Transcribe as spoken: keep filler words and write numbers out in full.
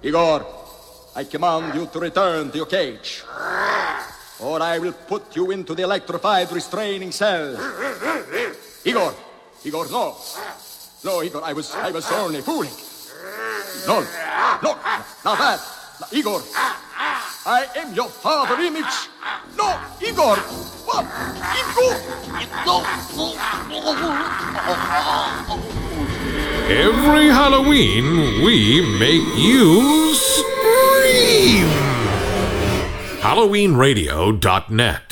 Igor, I command you to return to your cage, or I will put you into the electrified restraining cell. Igor, Igor, no. No, Igor, I was, I was only fooling. No, look, now that, now, Igor, I am your father image. No, Igor, what? Igor, Every Halloween, we make you scream. Halloween Radio dot net